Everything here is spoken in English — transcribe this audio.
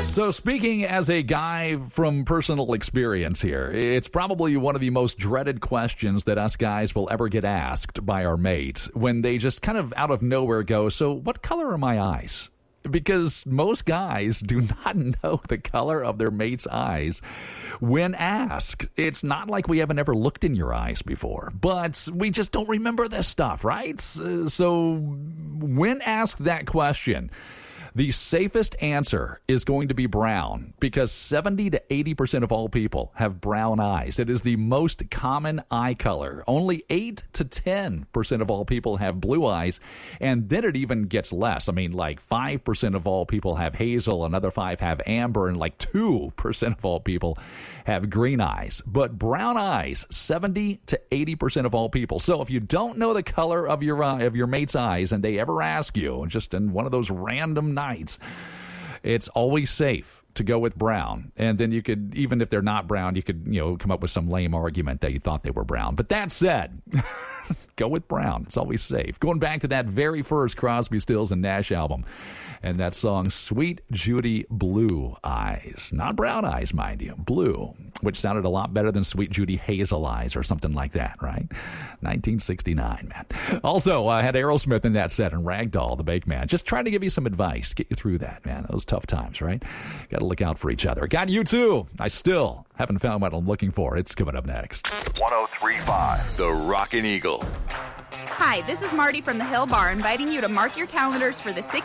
So speaking as a guy from personal experience here, it's probably one of the most dreaded questions that us guys will ever get asked by our mates when they just kind of out of nowhere go, so what color are my eyes? Because most guys do not know the color of their mate's eyes when asked. It's not like we haven't ever looked in your eyes before, but we just don't remember this stuff, right? So when asked that question, the safest answer is going to be brown because 70 to 80% of all people have brown eyes. It is the most common eye color. Only 8 to 10% of all people have blue eyes, and then it even gets less. I mean, like 5% of all people have hazel, another 5 have amber, and like 2% of all people have green eyes. But brown eyes, 70 to 80% of all people. So if you don't know the color of your mate's eyes and they ever ask you, just in one of those random nights, it's always safe to go with brown. And then you could, even if they're not brown, you could, come up with some lame argument that you thought they were brown. But that said, go with brown. It's always safe. Going back to that very first Crosby, Stills, and Nash album, and that song, Sweet Judy Blue Eyes. Not brown eyes, mind you. Blue, which sounded a lot better than Sweet Judy Hazel Eyes or something like that, right? 1969, man. Also, I had Aerosmith in that set and Ragdoll, the Bake Man. Just trying to give you some advice to get you through that, man. Those tough times, right? Got to look out for each other. Got you too. I still haven't found what I'm looking for. It's coming up next. 103.5 The Rockin' Eagle. Hi, this is Marty from the Hill Bar inviting you to mark your calendars for the